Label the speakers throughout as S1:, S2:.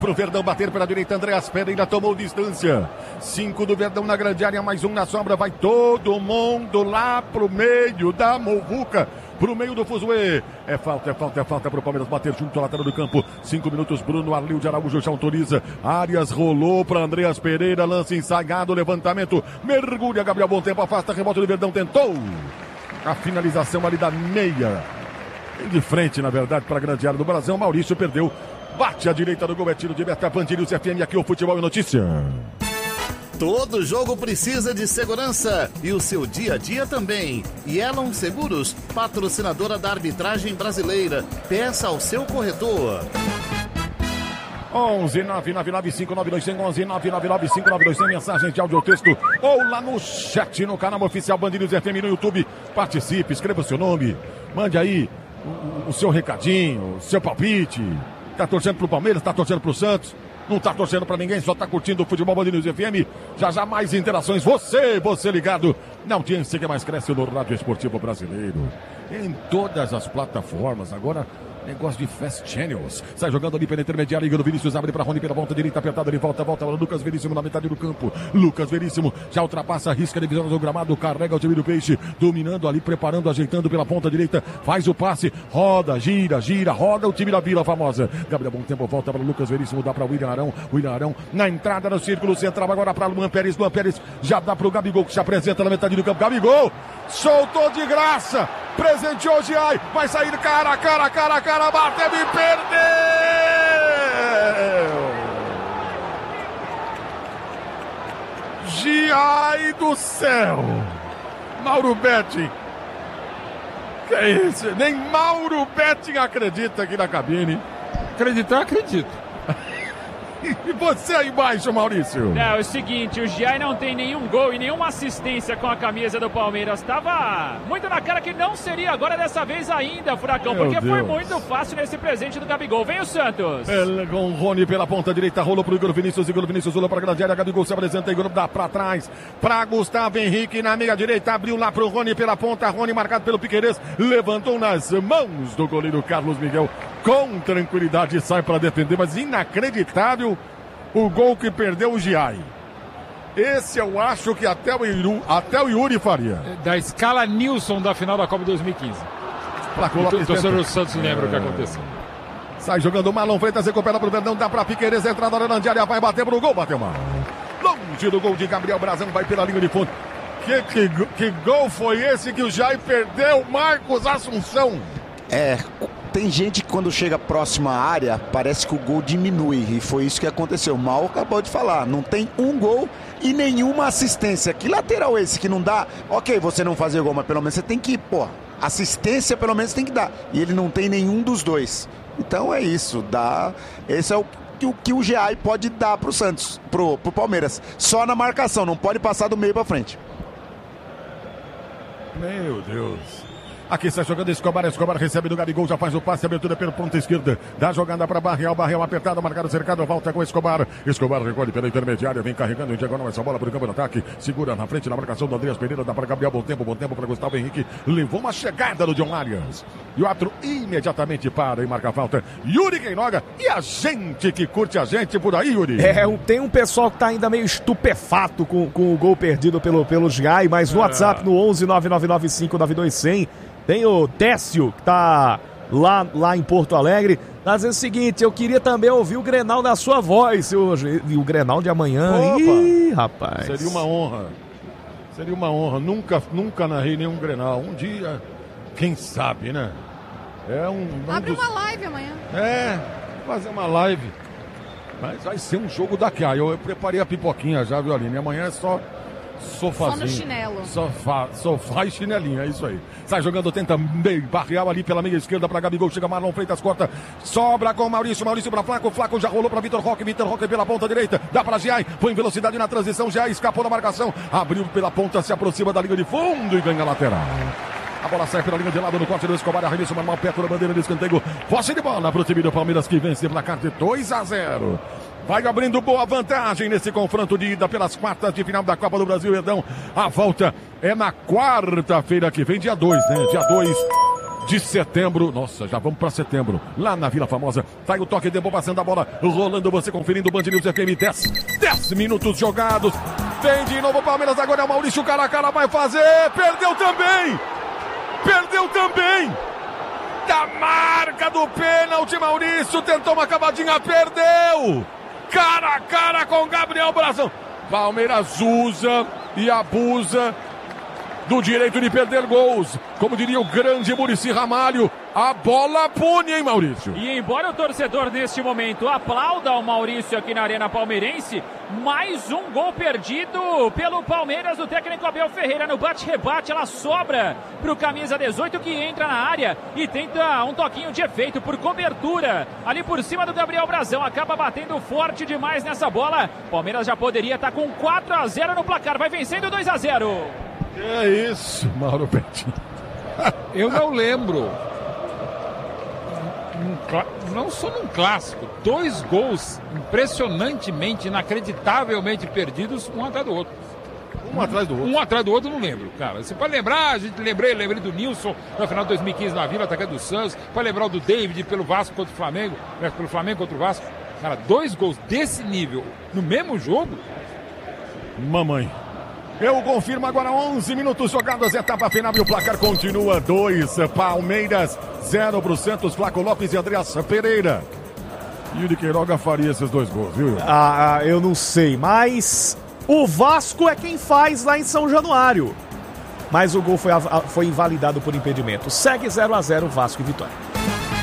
S1: Pro Verdão bater pela direita, Andréas Pereira tomou distância. 5 do Verdão na grande área, mais um na sobra. Vai todo mundo lá pro meio da Movuca, pro meio do fuzuê. É falta pro Palmeiras bater junto à lateral do campo. 5 minutos, Bruno Arlil de Araújo já autoriza. Arias rolou para Andréas Pereira, lance ensaiado, levantamento, mergulha, Gabriel Bom Tempo, afasta, rebote do Verdão, tentou a finalização ali da meia. De frente, na verdade, para a grande área do Brasil. Maurício perdeu. Bate à direita do gol, é tiro de meta. Bandeirinhos FM, aqui o Futebol e Notícia.
S2: Todo jogo precisa de segurança e o seu dia a dia também. Yellow Seguros, patrocinadora da arbitragem brasileira. Peça ao seu corretor.
S1: 11 999592100, 11 999592100, mensagens de áudio ou texto ou lá no chat no canal oficial Bandeirinhos FM no YouTube. Participe, escreva o seu nome, mande aí o seu recadinho, o seu palpite. Tá torcendo pro Palmeiras, tá torcendo pro Santos, não tá torcendo pra ninguém, só tá curtindo o Futebol Bandeirinhos FM. Já mais interações, você ligado na audiência que mais cresce no Rádio Esportivo Brasileiro, em todas as plataformas. Agora negócio de Fast Channels. Sai jogando ali pela intermediária. Igor Vinícius abre para Rony pela ponta direita. Apertado, ele volta. Lucas Veríssimo na metade do campo. Lucas Veríssimo já ultrapassa, risca a divisão do gramado. Carrega o time do Peixe. Dominando ali, preparando, ajeitando pela ponta direita. Faz o passe. Roda, gira. Roda o time da Vila Famosa. Gabriel Bom Tempo volta para Lucas Veríssimo. Dá para William Arão. William Arão na entrada no círculo central. Agora para Luan Pérez. Luan Pérez já dá para o Gabigol, que se apresenta na metade do campo. Gabigol soltou de graça. Presenteou o Giai. Vai sair cara a cara. Bateu e perdeu! Giai do céu! Mauro Betting! Que é isso? Nem Mauro Betting acredita aqui na cabine.
S3: Acreditar, acredito.
S1: E você aí embaixo, Maurício?
S4: É o seguinte, o Giai não tem nenhum gol e nenhuma assistência com a camisa do Palmeiras. Tava muito na cara que não seria agora dessa vez ainda, Furacão, porque foi muito fácil nesse presente do Gabigol. Vem o Santos.
S1: Com o Rony pela ponta direita, rolou pro Igor Vinícius rolou pra grande área, Gabigol se apresenta, Igor dá pra trás, pra Gustavo Henrique na meia direita, abriu lá pro Rony pela ponta, Rony marcado pelo Piquerez, levantou nas mãos do goleiro Carlos Miguel, com tranquilidade sai pra defender, mas inacreditável o gol que perdeu o Giai. Esse eu acho que até o Yuri faria.
S3: Da escala Nilson da final da Copa 2015. O torcedor do Santos lembra o que aconteceu.
S1: Sai jogando o Marlon Freitas, recupera pro Verdão, dá pra Piquerez, entrada na grande área, vai bater pro gol, bateu mal. Longe do gol de Gabriel Brazão, vai pela linha de fundo. Que gol foi esse que o Giai perdeu, Marcos Assunção?
S5: Tem gente que quando chega próximo à área, parece que o gol diminui. E foi isso que aconteceu. Mal acabou de falar. Não tem um gol e nenhuma assistência. Que lateral esse que não dá? Ok, você não fazer gol, mas pelo menos você tem que, assistência pelo menos tem que dar. E ele não tem nenhum dos dois. Então é isso. Esse é o que o Giai pode dar pro Santos, pro Palmeiras. Só na marcação, não pode passar do meio pra frente.
S1: Meu Deus. Aqui está jogando Escobar recebe do Gabigol, já faz o passe, abertura pela ponta esquerda, dá jogada para Barreal apertado, marcado, cercado, volta com Escobar recolhe pela intermediária, vem carregando em diagonal essa bola para o campo de ataque, segura na frente na marcação do Andréas Pereira, dá para Gabriel, bom tempo para Gustavo Henrique, levou uma chegada do John Arias, e o árbitro imediatamente para e marca a falta, Yuri Queinoga, e a gente que curte a gente por aí, Yuri.
S6: Tem um pessoal que tá ainda meio estupefato com o gol perdido pelo Giai, mas no WhatsApp, no 11 999592100, tem o Técio, que tá lá em Porto Alegre, tá dizendo o seguinte: eu queria também ouvir o Grenal da sua voz, e o Grenal de amanhã.
S1: Opa,
S6: ih, rapaz.
S1: Seria uma honra. Nunca narrei nenhum Grenal. Um dia, quem sabe, né?
S7: Abre uma live amanhã.
S1: Fazer uma live. Mas vai ser um jogo daqui. Eu preparei a pipoquinha já, viu, Aline? Amanhã é só sofazinho.
S7: Só no chinelo.
S1: Sofá e chinelinho, é isso aí. Sai jogando, tenta meio, Barreal ali pela meia esquerda pra Gabigol, chega Marlon Freitas, corta, sobra com Maurício pra Flaco já rolou pra Vitor Roque pela ponta direita, dá pra Giai, põe velocidade na transição, Giai escapou da marcação, abriu pela ponta, se aproxima da linha de fundo e ganha a lateral. A bola sai pela linha de lado no corte do Escobar, arremesso normal, perto da bandeira de escanteio, posse de bola pro time do Palmeiras que vence placar de 2-0. Vai abrindo boa vantagem nesse confronto de ida pelas quartas de final da Copa do Brasil, Verdão. A volta é na quarta-feira que vem, dia 2, né? Dia 2 de setembro. Nossa, já vamos para setembro. Lá na Vila Famosa. Sai o toque de bola, passando a bola. Rolando, você conferindo o Band News FM. 10 minutos jogados. Vem de novo o Palmeiras. Agora é o Maurício. Cara a cara vai fazer. Perdeu também. Da marca do pênalti, Maurício. Tentou uma cavadinha. Perdeu. Cara a cara com Gabriel Brazão. Palmeiras usa e abusa do direito de perder gols. Como diria o grande Muricy Ramalho, a bola pune, hein, Maurício?
S4: E embora o torcedor neste momento aplauda o Maurício aqui na Arena Palmeirense, mais um gol perdido pelo Palmeiras do técnico Abel Ferreira no bate-rebate. Ela sobra para o camisa 18 que entra na área e tenta um toquinho de efeito por cobertura ali por cima do Gabriel Brazão. Acaba batendo forte demais nessa bola. Palmeiras já poderia estar com 4-0 no placar. Vai vencendo 2-0.
S1: É isso, Mauro Betinho.
S3: Eu não lembro. Não só num clássico. 2 gols impressionantemente, inacreditavelmente perdidos, um atrás do outro.
S1: Um atrás do outro?
S3: Um atrás do outro, não lembro, cara. Você pode lembrar, a gente lembrei do Nilson na final de 2015 na Vila, atacante do Santos. Pode lembrar o do David pelo Vasco contra o Flamengo, pelo Flamengo contra o Vasco. Cara, 2 gols desse nível no mesmo jogo.
S1: Mamãe. Eu confirmo agora 11 minutos jogados, etapa final e o placar continua 2, Palmeiras 0 para o Santos, Flaco Lopes e Andreas Pereira. E o de Queiroga faria esses 2 gols, viu?
S6: Eu não sei, mas o Vasco é quem faz lá em São Januário. Mas o gol foi invalidado por impedimento. Segue 0-0 Vasco e Vitória.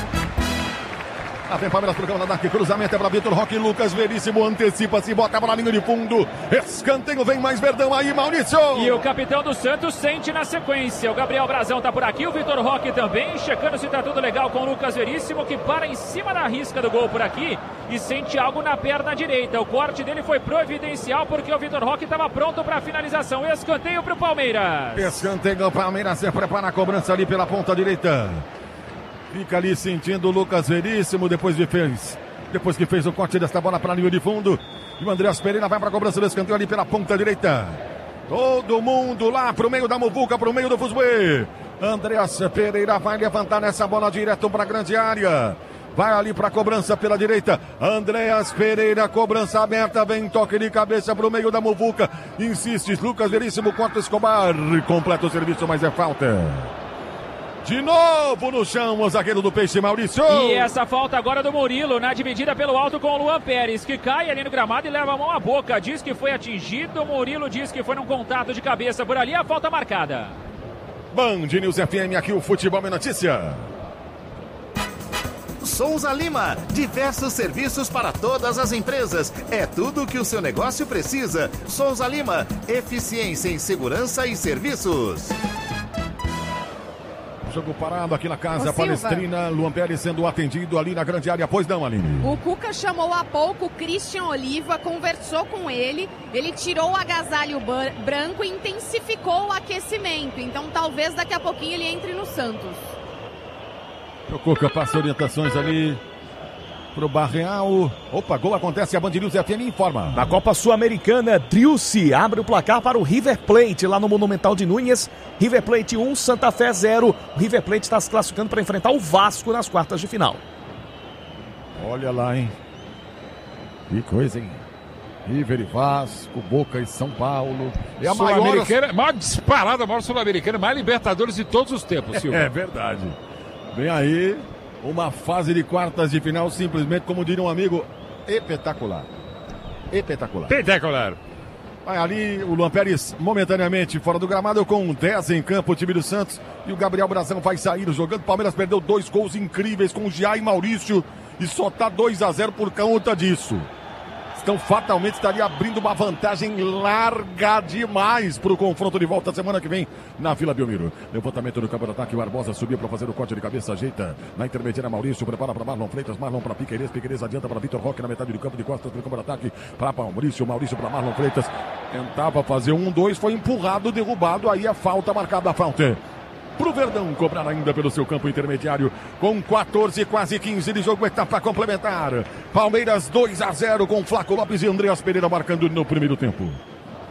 S1: Lá vem Palmeiras pro campo da ataque, cruzamento é para Vitor Roque, Lucas Veríssimo antecipa-se, bota a bola na linha de fundo, escanteio, vem mais Verdão aí, Maurício!
S4: E o capitão do Santos sente na sequência, o Gabriel Brazão tá por aqui, o Vitor Roque também, checando se tá tudo legal com o Lucas Veríssimo, que para em cima da risca do gol por aqui e sente algo na perna direita. O corte dele foi providencial porque o Vitor Roque estava pronto para a finalização. Escanteio pro Palmeiras.
S1: Escanteio, o Palmeiras se prepara a cobrança ali pela ponta direita. Fica ali sentindo o Lucas Veríssimo, depois que fez o corte desta bola para a linha de fundo. E o Andreas Pereira vai para a cobrança do escanteio ali pela ponta direita. Todo mundo lá pro meio da muvuca, pro meio do Fusbuê. Andreas Pereira vai levantar nessa bola direto para a grande área. Vai ali para a cobrança pela direita. Andreas Pereira, cobrança aberta, vem toque de cabeça pro meio da muvuca. Insiste, Lucas Veríssimo, corta Escobar. Completa o serviço, mas é falta. De novo no chão, o zagueiro do Peixe, Maurício.
S4: E essa falta agora do Murilo, na dividida pelo alto com o Luan Pérez, que cai ali no gramado e leva a mão à boca. Diz que foi atingido, o Murilo diz que foi num contato de cabeça por ali, a falta marcada.
S1: Band News FM, aqui o Futebol é Notícia.
S2: Souza Lima, diversos serviços para todas as empresas. É tudo o que o seu negócio precisa. Souza Lima, eficiência em segurança e serviços.
S1: Jogo parado aqui na casa Palestrina, Luan Pérez sendo atendido ali na grande área, pois não, Aline?
S7: O Cuca chamou há pouco o Christian Oliva, conversou com ele tirou o agasalho branco e intensificou o aquecimento, então talvez daqui a pouquinho ele entre no Santos.
S1: O Cuca passa orientações ali pro Barreal. Opa, gol acontece, a Band News FM informa.
S6: Na Copa Sul-Americana, Driussi abre o placar para o River Plate lá no Monumental de Núñez. River Plate 1, Santa Fé 0. O River Plate está se classificando para enfrentar o Vasco nas quartas de final.
S1: Olha lá, hein? Que coisa, hein? River e Vasco, Boca e São Paulo.
S3: É a maior disparada, a maior Sul-Americana, mais Libertadores de todos os tempos, Silvio.
S1: É verdade. Vem aí uma fase de quartas de final, simplesmente, como diria um amigo, espetacular. Espetacular.
S3: Espetacular.
S1: Vai ali o Luan Pérez momentaneamente fora do gramado com 10 em campo, o time do Santos. E o Gabriel Brazão vai sair jogando. O Palmeiras perdeu 2 gols incríveis com o Gia e Maurício. E só tá 2-0 por conta disso. Então fatalmente estaria abrindo uma vantagem larga demais para o confronto de volta semana que vem na Vila Belmiro. Levantamento do campo de ataque, o Barbosa subiu para fazer o corte de cabeça, ajeita na intermediária, Maurício prepara para Marlon Freitas, Marlon para Piquerez, Piquerez adianta para Vitor Roque na metade do campo de costas do campo de ataque para Maurício, Maurício para Marlon Freitas, tentava fazer 1-2, foi empurrado, derrubado, aí a falta marcada, a falta pro Verdão cobrar ainda pelo seu campo intermediário com 14, quase 15 de jogo, etapa complementar. Palmeiras 2-0 com Flaco Lopes e Andreas Pereira marcando no primeiro tempo.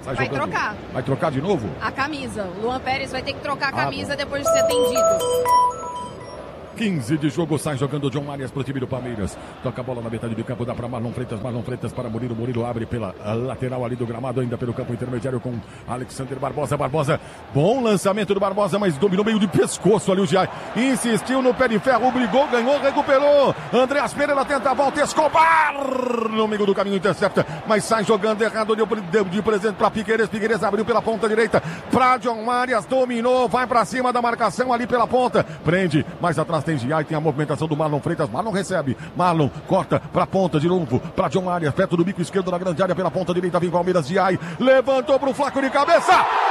S7: Vai trocar.
S1: Vai trocar de novo?
S7: A camisa. O Luan Pérez vai ter que trocar a camisa depois de ser atendido.
S1: 15 de jogo, sai jogando John Arias pro time do Palmeiras. Toca a bola na metade do campo, dá para Marlon Freitas para Murilo. Murilo abre pela lateral ali do gramado, ainda pelo campo intermediário com Alexander Barbosa. Bom lançamento do Barbosa, mas dominou meio de pescoço ali o Giai. Insistiu no pé de ferro, brigou, ganhou, recuperou. Andreas Pereira tenta a volta, Escobar no meio do caminho, intercepta, mas sai jogando errado, deu de presente para Piqueires. Piqueires abriu pela ponta direita para John Arias, dominou, vai para cima da marcação ali pela ponta, prende, mais atrás tem Giai, tem a movimentação do Marlon Freitas. Marlon recebe, Marlon corta pra ponta de novo, pra John Arias, perto do bico esquerdo da grande área, pela ponta direita vem Palmeiras. Giai levantou pro Flaco de cabeça.